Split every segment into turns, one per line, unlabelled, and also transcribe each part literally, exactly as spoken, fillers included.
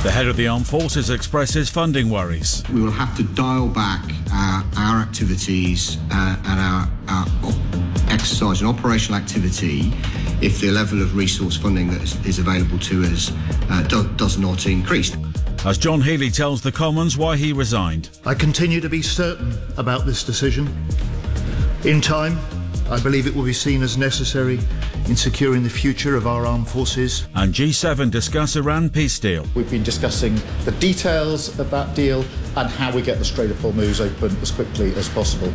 The head of the Armed Forces expresses funding worries.
We will have to dial back our, our activities uh, and our, our op- exercise and operational activity if the level of resource funding that is, is available to us uh, do, does not increase.
As John Healey tells the Commons why he resigned.
I continue to be certain about this decision. In time, I believe it will be seen as necessary in securing the future of our armed forces.
And G seven discuss Iran peace deal.
We've been discussing the details of that deal and how we get the Strait of Hormuz open as quickly as possible.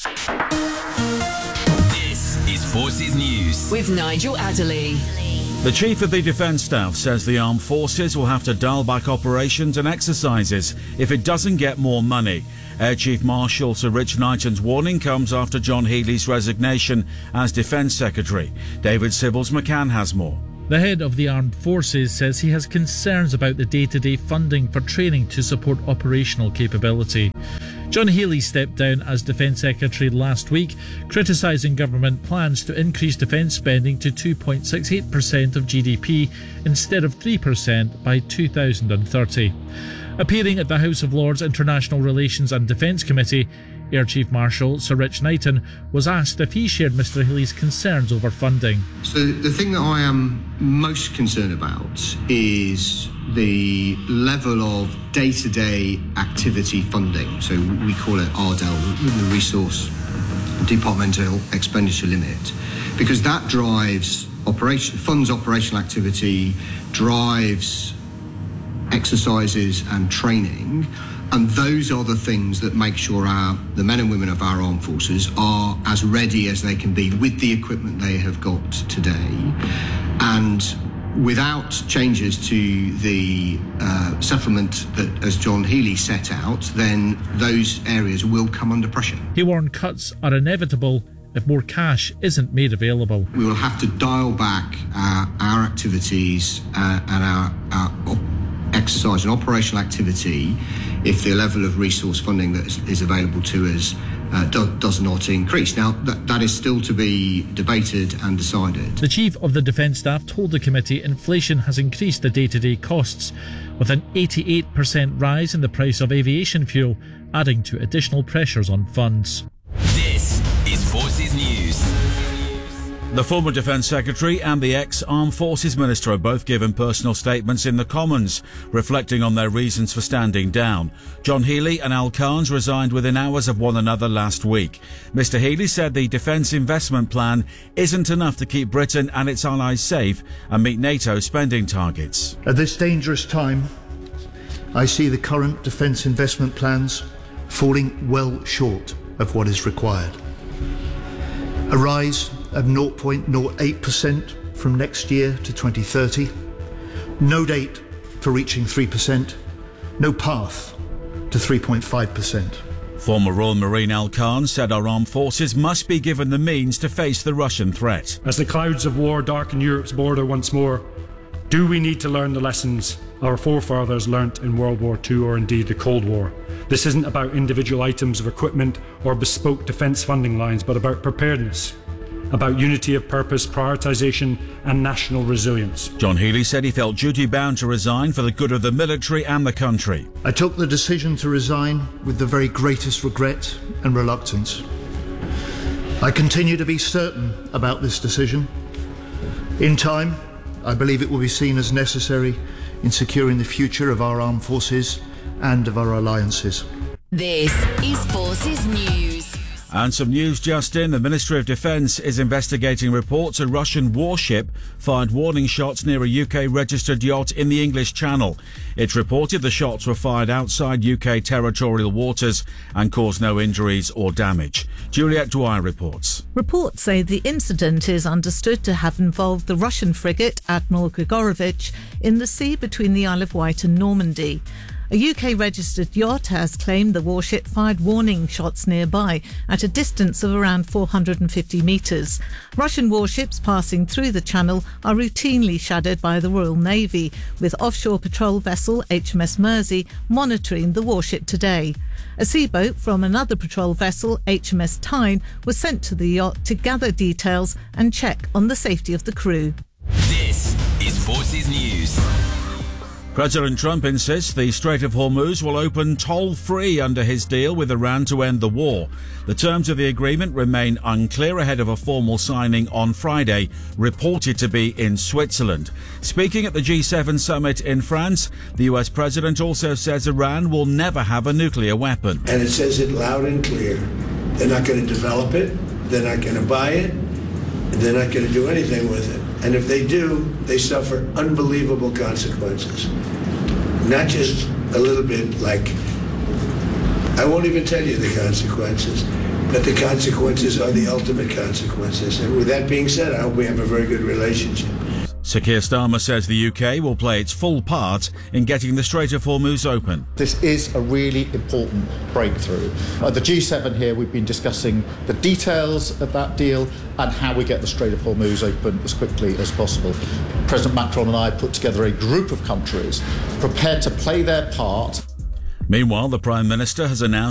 This is Forces News
with Nigel Adderley.
The Chief of the Defence Staff says the Armed Forces will have to dial back operations and exercises if it doesn't get more money. Air Chief Marshal Sir Rich Knighton's warning comes after John Healey's resignation as Defence Secretary. David Sybills McCann has more.
The head of the Armed Forces says he has concerns about the day-to-day funding for training to support operational capability. John Healey stepped down as Defence Secretary last week, criticising government plans to increase defence spending to two point six eight percent of G D P instead of three percent by two thousand thirty. Appearing at the House of Lords International Relations and Defence Committee, Air Chief Marshal Sir Rich Knighton was asked if he shared Mr Healey's concerns over funding.
So the thing that I am most concerned about is the level of day-to-day activity funding. So we call it R D E L, the Resource Departmental Expenditure Limit, because that drives operation, funds operational activity, drives exercises and training, and those are the things that make sure our the men and women of our armed forces are as ready as they can be with the equipment they have got today. And without changes to the uh, settlement that, as John Healey set out, then those areas will come under pressure.
He warned cuts are inevitable if more cash isn't made available.
We will have to dial back our, our activities uh, and our, our op- exercise and operational activity if the level of resource funding that is, is available to us uh, do, does not increase. Now, that, that is still to be debated and decided.
The Chief of the Defence Staff told the committee inflation has increased the day-to-day costs, with an eighty-eight percent rise in the price of aviation fuel, adding to additional pressures on funds.
This is Forces News.
The former Defence Secretary and the ex-Armed Forces Minister have both given personal statements in the Commons, reflecting on their reasons for standing down. John Healey and Al Carnes resigned within hours of one another last week. Mr Healey said the defence investment plan isn't enough to keep Britain and its allies safe and meet NATO spending targets.
At this dangerous time, I see the current defence investment plans falling well short of what is required. A rise of zero point zero eight percent from next year to twenty thirty, no date for reaching three percent, no path to three point five percent.
Former Royal Marine Al Carnes said our armed forces must be given the means to face the Russian threat.
As the clouds of war darken Europe's border once more, do we need to learn the lessons our forefathers learnt in World War Two or indeed the Cold War? This isn't about individual items of equipment or bespoke defence funding lines, but about preparedness, about unity of purpose, prioritisation and national resilience.
John Healey said he felt duty-bound to resign for the good of the military and the country.
I took the decision to resign with the very greatest regret and reluctance. I continue to be certain about this decision. In time, I believe it will be seen as necessary in securing the future of our armed forces and of our alliances.
This is Forces News.
And some news just in. The Ministry of Defence is investigating reports a Russian warship fired warning shots near a U K-registered yacht in the English Channel. It reported the shots were fired outside U K territorial waters and caused no injuries or damage. Juliette Dwyer reports.
Reports say the incident is understood to have involved the Russian frigate Admiral Grigorovich in the sea between the Isle of Wight and Normandy. A U K-registered yacht has claimed the warship fired warning shots nearby at a distance of around four hundred fifty metres. Russian warships passing through the channel are routinely shadowed by the Royal Navy, with offshore patrol vessel H M S Mersey monitoring the warship today. A seaboat from another patrol vessel, H M S Tyne, was sent to the yacht to gather details and check on the safety of the crew.
This is Forces News.
President Trump insists the Strait of Hormuz will open toll-free under his deal with Iran to end the war. The terms of the agreement remain unclear ahead of a formal signing on Friday, reported to be in Switzerland. Speaking at the G seven summit in France, the U S president also says Iran will never have a nuclear weapon.
And it says it loud and clear. They're not going to develop it. They're not going to buy it. They're not going to do anything with it. And if they do, they suffer unbelievable consequences. Not just a little bit like, I won't even tell you the consequences, but the consequences are the ultimate consequences. And with that being said, I hope we have a very good relationship.
Sir Keir Starmer says the U K will play its full part in getting the Strait of Hormuz open.
This is a really important breakthrough. At the G seven here, we've been discussing the details of that deal and how we get the Strait of Hormuz open as quickly as possible. President Macron and I put together a group of countries prepared to play their part.
Meanwhile, the Prime Minister has announced